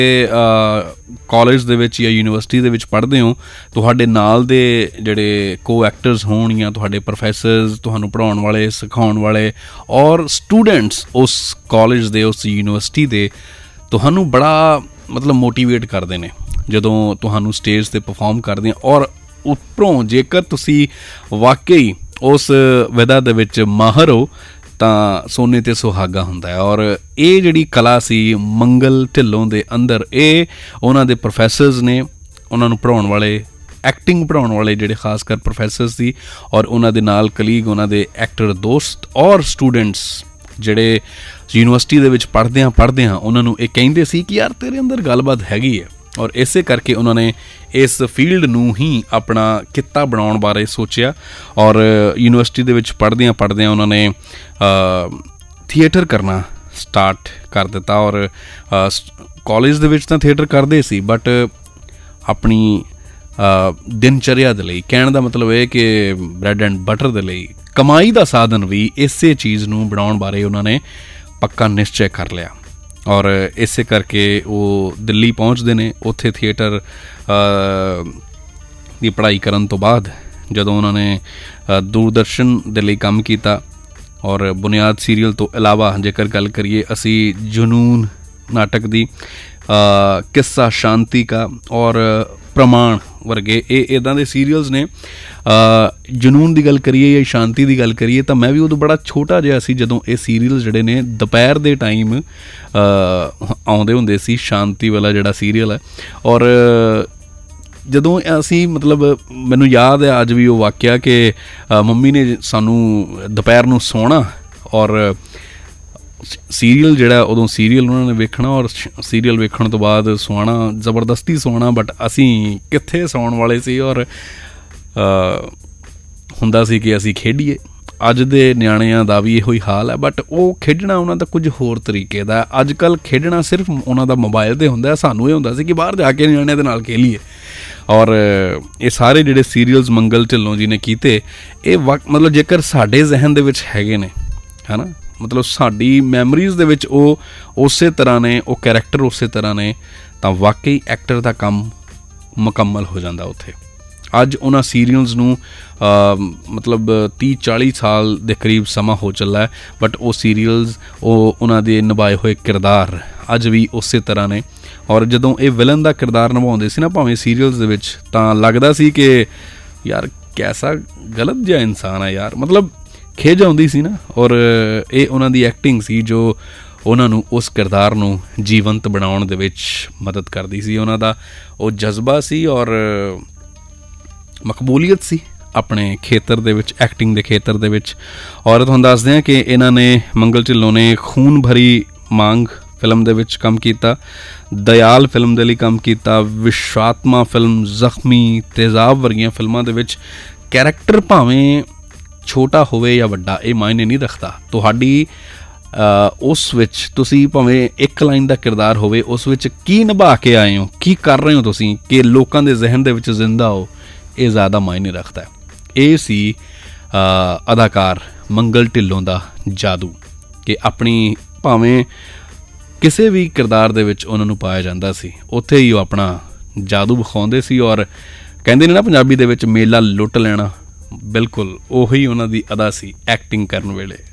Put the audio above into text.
College ਦੇ ਵਿੱਚ ਜਾਂ ਯੂਨੀਵਰਸਿਟੀ ਦੇ ਵਿੱਚ ਪੜ੍ਹਦੇ ਹੋ, ਤੁਹਾਡੇ ਨਾਲ ਦੇ ਜਿਹੜੇ ਕੋ ਐਕਟਰਸ ਹੋਣ ਜਾਂ ਤੁਹਾਡੇ ਪ੍ਰੋਫੈਸਰਸ, ਤੁਹਾਨੂੰ ਪੜ੍ਹਾਉਣ ਵਾਲੇ, ਸਿਖਾਉਣ ਵਾਲੇ ਔਰ ਸਟੂਡੈਂਟਸ ਉਸ ਕਾਲਜ ਦੇ, ਉਸ ਯੂਨੀਵਰਸਿਟੀ ਦੇ ਤੁਹਾਨੂੰ ਬੜਾ ਮਤਲਬ ਮੋਟੀਵੇਟ ਕਰਦੇ ਨੇ ਜਦੋਂ ਤੁਹਾਨੂੰ ਸਟੇਜ 'ਤੇ ਪਰਫੋਰਮ ਕਰਦੇ ਆ। ਔਰ ਉੱਪਰੋਂ ਜੇਕਰ ਤੁਸੀਂ ਵਾਕਈ ਉਸ ਵਿਧਾ ਦੇ ਵਿੱਚ ਮਾਹਰ ਹੋ ਤਾਂ ਸੋਨੇ 'ਤੇ ਸੁਹਾਗਾ ਹੁੰਦਾ ਹੈ। ਔਰ ਇਹ ਜਿਹੜੀ ਕਲਾ ਸੀ ਮੰਗਲ ਢਿੱਲੋਂ ਦੇ ਅੰਦਰ, ਇਹ ਉਹਨਾਂ ਦੇ ਪ੍ਰੋਫੈਸਰਸ ਨੇ, ਉਹਨਾਂ ਨੂੰ ਪੜ੍ਹਾਉਣ ਵਾਲੇ, ਐਕਟਿੰਗ ਪੜ੍ਹਾਉਣ ਵਾਲੇ ਜਿਹੜੇ ਖਾਸ ਕਰ ਪ੍ਰੋਫੈਸਰ ਸੀ, ਔਰ ਉਹਨਾਂ ਦੇ ਨਾਲ ਕਲੀਗ, ਉਹਨਾਂ ਦੇ ਐਕਟਰ ਦੋਸਤ ਔਰ ਸਟੂਡੈਂਟਸ ਜਿਹੜੇ ਯੂਨੀਵਰਸਿਟੀ ਦੇ ਵਿੱਚ ਪੜ੍ਹਦੇ ਹਾਂ ਉਹਨਾਂ ਨੂੰ ਇਹ ਕਹਿੰਦੇ ਸੀ ਕਿ ਯਾਰ ਤੇਰੇ ਅੰਦਰ ਗੱਲਬਾਤ ਹੈਗੀ ਹੈ। ਔਰ ਇਸੇ ਕਰਕੇ ਉਹਨਾਂ ਨੇ ਇਸ ਫੀਲਡ ਨੂੰ ਹੀ ਆਪਣਾ ਕਿੱਤਾ ਬਣਾਉਣ ਬਾਰੇ ਸੋਚਿਆ। ਔਰ ਯੂਨੀਵਰਸਿਟੀ ਦੇ ਵਿੱਚ ਪੜ੍ਹਦਿਆਂ ਉਹਨਾਂ ਨੇ ਥੀਏਟਰ ਕਰਨਾ ਸਟਾਰਟ ਕਰ ਦਿੱਤਾ। ਔਰ ਕਾਲਜ ਦੇ ਵਿੱਚ ਤਾਂ ਥੀਏਟਰ ਕਰਦੇ ਸੀ, ਬਟ ਆਪਣੀ ਦਿਨਚਰਿਆ ਦੇ ਲਈ, ਕਹਿਣ ਦਾ ਮਤਲਬ ਇਹ ਕਿ ਬ੍ਰੈਡ ਐਂਡ ਬਟਰ ਦੇ ਲਈ, ਕਮਾਈ ਦਾ ਸਾਧਨ ਵੀ ਇਸੇ ਚੀਜ਼ ਨੂੰ ਬਣਾਉਣ ਬਾਰੇ ਉਹਨਾਂ ਨੇ ਪੱਕਾ ਨਿਸ਼ਚੈ ਕਰ ਲਿਆ। ਔਰ ਇਸੇ ਕਰਕੇ ਉਹ ਦਿੱਲੀ ਪਹੁੰਚਦੇ ਨੇ। ਉੱਥੇ ਥੀਏਟਰ ਦੀ ਪੜ੍ਹਾਈ ਕਰਨ ਤੋਂ ਬਾਅਦ ਜਦੋਂ ਉਹਨਾਂ ਨੇ ਦੂਰਦਰਸ਼ਨ ਦੇ ਲਈ ਕੰਮ ਕੀਤਾ, ਔਰ ਬੁਨਿਆਦ ਸੀਰੀਅਲ ਤੋਂ ਇਲਾਵਾ ਜੇਕਰ ਗੱਲ ਕਰੀਏ ਅਸੀਂ ਜਨੂਨ ਨਾਟਕ ਦੀ, ਕਿੱਸਾ ਸ਼ਾਂਤੀ ਕਾ ਔਰ ਪ੍ਰਮਾਣ ਵਰਗੇ ਇਹ ਇੱਦਾਂ ਦੇ ਸੀਰੀਅਲਸ ਨੇ। ਜਨੂਨ ਦੀ ਗੱਲ ਕਰੀਏ ਜਾਂ ਸ਼ਾਂਤੀ ਦੀ ਗੱਲ ਕਰੀਏ ਤਾਂ ਮੈਂ ਵੀ ਉਦੋਂ ਬੜਾ ਛੋਟਾ ਜਿਹਾ ਸੀ ਜਦੋਂ ਇਹ ਸੀਰੀਅਲ ਜਿਹੜੇ ਨੇ ਦੁਪਹਿਰ ਦੇ ਟਾਈਮ ਆਉਂਦੇ ਹੁੰਦੇ ਸੀ। ਸ਼ਾਂਤੀ ਵਾਲਾ ਜਿਹੜਾ ਸੀਰੀਅਲ ਹੈ, ਔਰ ਜਦੋਂ ਅਸੀਂ ਮਤਲਬ ਮੈਨੂੰ ਯਾਦ ਹੈ ਅੱਜ ਵੀ ਉਹ ਵਾਕਿਆ ਕਿ ਮੰਮੀ ਨੇ ਸਾਨੂੰ ਦੁਪਹਿਰ ਨੂੰ ਸੌਣਾ ਔਰ ਸੀਰੀਅਲ ਜਿਹੜਾ ਉਦੋਂ ਸੀਰੀਅਲ ਉਹਨਾਂ ਨੇ ਵੇਖਣਾ, ਔਰ ਸੀਰੀਅਲ ਵੇਖਣ ਤੋਂ ਬਾਅਦ ਸੌਣਾ, ਜ਼ਬਰਦਸਤੀ ਸੌਣਾ, ਬਟ ਅਸੀਂ ਕਿੱਥੇ ਸੌਣ ਵਾਲੇ ਸੀ। ਔਰ ਹੁੰਦਾ ਸੀ ਕਿ ਅਸੀਂ ਖੇਡੀਏ। ਅੱਜ ਦੇ ਨਿਆਣਿਆਂ ਦਾ ਵੀ ਇਹੋ ਹੀ ਹਾਲ ਹੈ, ਬਟ ਉਹ ਖੇਡਣਾ ਉਹਨਾਂ ਦਾ ਕੁਝ ਹੋਰ ਤਰੀਕੇ ਦਾ। ਅੱਜ ਕੱਲ੍ਹ ਖੇਡਣਾ ਸਿਰਫ ਉਹਨਾਂ ਦਾ ਮੋਬਾਇਲ 'ਤੇ ਹੁੰਦਾ। ਸਾਨੂੰ ਇਹ ਹੁੰਦਾ ਸੀ ਕਿ ਬਾਹਰ ਜਾ ਕੇ ਨਿਆਣਿਆਂ ਦੇ ਨਾਲ ਖੇਲੀਏ। ਔਰ ਇਹ ਸਾਰੇ ਜਿਹੜੇ ਸੀਰੀਅਲਸ ਮੰਗਲ ਢਿੱਲੋਂ ਜੀ ਨੇ ਕੀਤੇ, ਇਹ ਮਤਲਬ ਜੇਕਰ ਸਾਡੇ ਜ਼ਿਹਨ ਦੇ ਵਿੱਚ ਹੈਗੇ ਨੇ, ਹੈ ਨਾ, ਮਤਲਬ ਸਾਡੀ ਮੈਮਰੀਜ਼ ਦੇ ਵਿੱਚ ਉਹ ਉਸੇ ਤਰ੍ਹਾਂ ਨੇ, ਉਹ ਕੈਰੈਕਟਰ ਉਸੇ ਤਰ੍ਹਾਂ ਨੇ, ਤਾਂ ਵਾਕਈ ਐਕਟਰ ਦਾ ਕੰਮ ਮੁਕੰਮਲ ਹੋ ਜਾਂਦਾ ਉੱਥੇ। ਅੱਜ ਉਹਨਾਂ ਸੀਰੀਅਲਸ ਨੂੰ ਮਤਲਬ 30-40 ਸਾਲ ਦੇ ਕਰੀਬ ਸਮਾਂ ਹੋ ਚੱਲਾ ਹੈ, ਬਟ ਉਹ ਸੀਰੀਅਲਸ, ਉਹ ਉਹਨਾਂ ਦੇ ਨਿਭਾਏ ਹੋਏ ਕਿਰਦਾਰ ਅੱਜ ਵੀ ਉਸੇ ਤਰ੍ਹਾਂ ਨੇ। ਔਰ ਜਦੋਂ ਇਹ ਵਿਲਨ ਦਾ ਕਿਰਦਾਰ ਨਿਭਾਉਂਦੇ ਸੀ ਨਾ ਭਾਵੇਂ ਸੀਰੀਅਲਸ ਦੇ ਵਿੱਚ, ਤਾਂ ਲੱਗਦਾ ਸੀ ਕਿ ਯਾਰ ਕੈਸਾ ਗਲਤ ਜਿਹਾ ਇਨਸਾਨ ਹੈ ਯਾਰ, ਮਤਲਬ ਖਿਝ ਆਉਂਦੀ ਸੀ ਨਾ। ਔਰ ਇਹ ਉਹਨਾਂ ਦੀ ਐਕਟਿੰਗ ਸੀ ਜੋ ਉਹਨਾਂ ਨੂੰ ਉਸ ਕਿਰਦਾਰ ਨੂੰ ਜੀਵੰਤ ਬਣਾਉਣ ਦੇ ਵਿੱਚ ਮਦਦ ਕਰਦੀ ਸੀ। ਉਹਨਾਂ ਦਾ ਉਹ ਜਜ਼ਬਾ ਸੀ ਔਰ ਮਕਬੂਲੀਅਤ ਸੀ ਆਪਣੇ ਖੇਤਰ ਦੇ ਵਿੱਚ, ਐਕਟਿੰਗ ਦੇ ਖੇਤਰ ਦੇ ਵਿੱਚ। ਔਰ ਤੁਹਾਨੂੰ ਦੱਸਦੇ ਹਾਂ ਕਿ ਇਹਨਾਂ ਨੇ, ਮੰਗਲ ਢਿੱਲੋਂ ਨੇ ਖੂਨ ਭਰੀ ਮਾਂਗ ਫਿਲਮ ਦੇ ਵਿੱਚ ਕੰਮ ਕੀਤਾ, ਦਇਆਲ ਫਿਲਮ ਦੇ ਲਈ ਕੰਮ ਕੀਤਾ, ਵਿਸ਼ਵਾਤਮਾ ਫਿਲਮ, ਜ਼ਖਮੀ, ਤੇਜ਼ਾਬ ਵਰਗੀਆਂ ਫਿਲਮਾਂ ਦੇ ਵਿੱਚ ਕੈਰੈਕਟਰ ਭਾਵੇਂ ਛੋਟਾ ਹੋਵੇ ਜਾਂ ਵੱਡਾ, ਇਹ ਮਾਇਨੇ ਨਹੀਂ ਰੱਖਦਾ। ਤੁਹਾਡੀ ਉਸ ਵਿੱਚ ਤੁਸੀਂ ਭਾਵੇਂ ਇੱਕ ਲਾਈਨ ਦਾ ਕਿਰਦਾਰ ਹੋਵੇ, ਉਸ ਵਿੱਚ ਕੀ ਨਿਭਾ ਕੇ ਆਏ ਹੋ, ਕੀ ਕਰ ਰਹੇ ਹੋ ਤੁਸੀਂ, ਕਿ ਲੋਕਾਂ ਦੇ ਜ਼ਿਹਨ ਦੇ ਵਿੱਚ ਜ਼ਿੰਦਾ ਹੋ, ਇਹ ਜ਼ਿਆਦਾ ਮਾਇਨੇ ਰੱਖਦਾ ਹੈ। ਇਹ ਸੀ ਅਦਾਕਾਰ ਮੰਗਲ ਢਿੱਲੋਂ ਦਾ ਜਾਦੂ, ਕਿ ਆਪਣੀ ਭਾਵੇਂ ਕਿਸੇ ਵੀ ਕਿਰਦਾਰ ਦੇ ਵਿੱਚ ਉਹਨਾਂ ਨੂੰ ਪਾਇਆ ਜਾਂਦਾ ਸੀ, ਉੱਥੇ ਹੀ ਉਹ ਆਪਣਾ ਜਾਦੂ ਵਿਖਾਉਂਦੇ ਸੀ। ਔਰ ਕਹਿੰਦੇ ਨੇ ਨਾ ਪੰਜਾਬੀ ਦੇ ਵਿੱਚ, ਮੇਲਾ ਲੁੱਟ ਲੈਣਾ, ਬਿਲਕੁਲ ਉਹੀ ਉਹਨਾਂ ਦੀ ਅਦਾ ਸੀ ਐਕਟਿੰਗ ਕਰਨ ਵੇਲੇ।